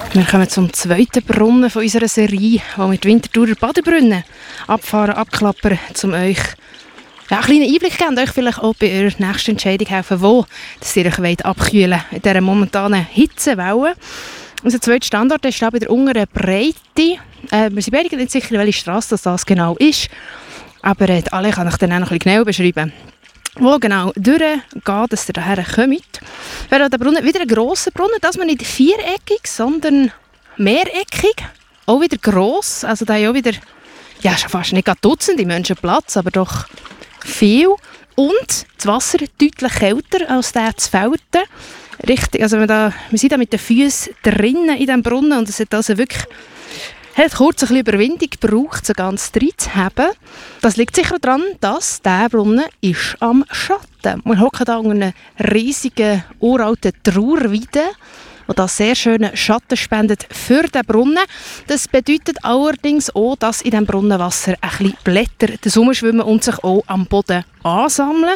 Wir kommen zum zweiten Brunnen von unserer Serie, wo wir die Winterthurer Badebrunnen abfahren, abklappern, um euch einen kleinen Einblick geben und euch vielleicht auch bei eurer nächsten Entscheidung helfen, wo ihr euch abkühlen wollt in dieser momentanen Hitzewelle. Unser zweiter Standort ist bei der unteren Breite. Wir sind beide nicht sicher, welche Strasse das genau ist, aber alle kann ich dann auch noch ein bisschen genauer beschreiben. Wo genau durchgeht, dass ihr hierher kommt. Wäre der Brunnen wieder ein grosser Brunnen, das mal nicht viereckig, sondern mehreckig. Auch wieder gross, also da haben auch wieder, ja, schon fast nicht Dutzende Menschen Platz, aber doch viel. Und das Wasser deutlich kälter als der zu Felten. Richtig, also wir sind da mit den Füßen drinnen in diesem Brunnen und es hat also wirklich kurz ein bisschen Überwindung gebraucht, so ganz drin zu haben. Das liegt sicher daran, dass dieser Brunnen ist am Schatten. Wir hocken hier unter einer riesigen, uralten Trauerweide, die da sehr schönen Schatten spendet für den Brunnen. Das bedeutet allerdings auch, dass in diesem Brunnenwasser ein bisschen Blätter schwimmen und sich auch am Boden ansammeln.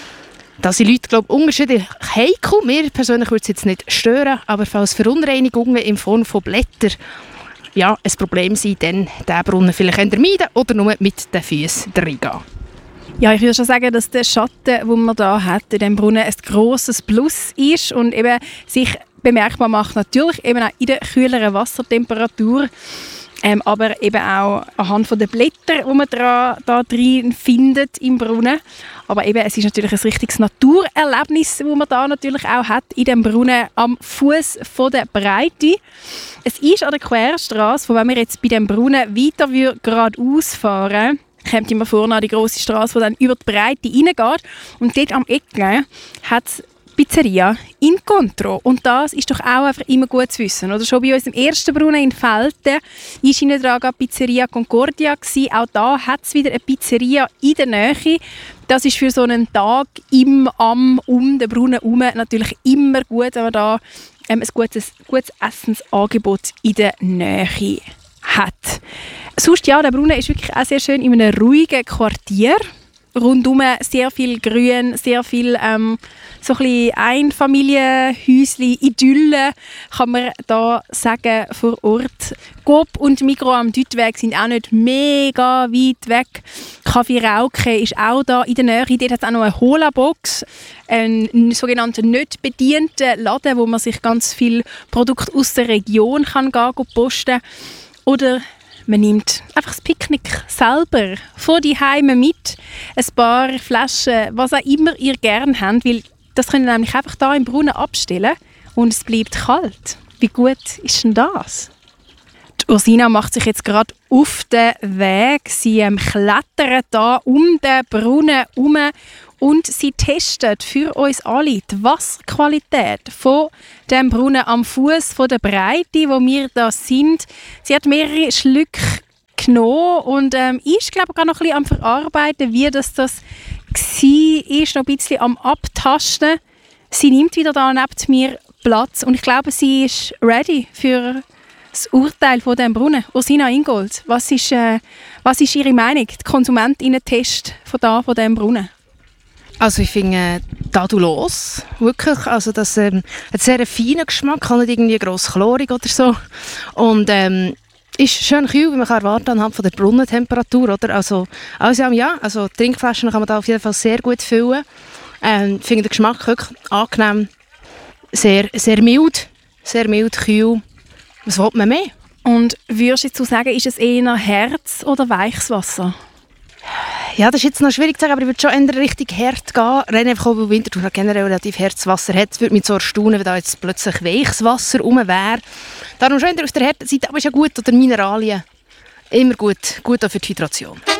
Da sind Leute, glaube ich, unterschiedlich heikel. Mir persönlich würde es jetzt nicht stören, aber falls Verunreinigungen in Form von Blättern ein Problem sein, dann diesen Brunnen vielleicht meiden oder nur mit den Füßen reingehen. Ja, ich würde schon sagen, dass der Schatten, den man hier hat, in diesem Brunnen ein grosses Plus ist und eben sich bemerkbar macht, natürlich eben auch in der kühleren Wassertemperatur, aber eben auch anhand der Blätter, die man da drin findet im Brunnen. Aber eben, es ist natürlich ein richtiges Naturerlebnis, das man da natürlich auch hat in dem Brunnen am Fuß der Breite. Es ist an der Querstrasse, wenn wir jetzt bei dem Brunnen weiter geradeaus fahren, kommt immer vorne an die grosse Strasse, die dann über die Breite reingeht. Und dort am Ecke hat es Pizzeria Incontro. Und das ist doch auch einfach immer gut zu wissen. Oder schon bei uns im ersten Brunnen in Velten war hinten dran Pizzeria Concordia. Auch da hat es wieder eine Pizzeria in der Nähe. Das ist für so einen Tag um den Brunnen herum natürlich immer gut, wenn man da ein gutes Essensangebot in der Nähe hat. Sonst, ja, der Brunnen ist wirklich auch sehr schön in einem ruhigen Quartier. Rundum sehr viel Grün, sehr viel so ein bisschen Einfamilienhäuschen, Idylle, kann man da sagen, vor Ort. Coop und Migros am Deutweg sind auch nicht mega weit weg. Kaffee Rauke ist auch da in der Nähe. Dort hat es auch noch eine Hola-Box, einen sogenannten nicht bedienten Laden, wo man sich ganz viele Produkte aus der Region kann posten kann. Oder man nimmt einfach das Picknick selber von die Heime mit. Ein paar Flaschen, was auch immer ihr gerne habt, weil das könnt ihr nämlich einfach da im Brunnen abstellen und es bleibt kalt. Wie gut ist denn das? Die Ursina macht sich jetzt gerade auf den Weg. Sie klettert da um den Brunnen herum und sie testet für uns alle die Wasserqualität von dem Brunnen am Fuß der Breite, wo wir da sind. Sie hat mehrere Schlücke genommen und ist, glaube ich, gerade noch ein bisschen am Verarbeiten, wie das war, noch ein bisschen am Abtasten. Sie nimmt wieder da neben mir Platz und ich glaube, sie ist ready für das Urteil von dem Brunnen. Ursina Ingold, was ist Ihre Meinung, der Konsumentinnen-Test von diesem Brunnen? Also ich finde tadellos, wirklich. Also das hat einen sehr feinen Geschmack, nicht irgendwie gross chlorig oder so. Und ist schön kühl, wie man kann erwarten anhand von der Brunnentemperatur, oder? Also Trinkflaschen kann man da auf jeden Fall sehr gut füllen. Ich finde den Geschmack wirklich angenehm, sehr, sehr mild, kühl. Was will man mehr? Und würdest du sagen, ist es eher Herz- oder weiches Wasser? Ja, das ist jetzt noch schwierig zu sagen, aber ich würde schon eher richtig hart gehen. Rein einfach auch, weil Winterthur generell relativ hartes Wasser hat. Es würde mich so erstaunen, wenn da jetzt plötzlich weiches Wasser rum wäre. Darum schon eher auf der harten Seite, aber ist ja gut. Oder Mineralien. Immer gut auch für die Hydration.